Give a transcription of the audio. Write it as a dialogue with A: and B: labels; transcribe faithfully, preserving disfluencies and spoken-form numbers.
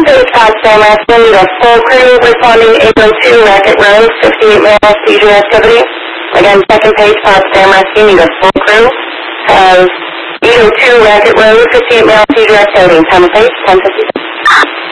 A: Second page, Potsdam Rescue, need a full crew responding eight oh two Racket Road, fifty-eight male seizure activity. Again, second page, Potsdam Rescue, need a full crew. Has eight oh two Racket Road, fifty-eight male seizure activity. Time of page, ten fifty-six.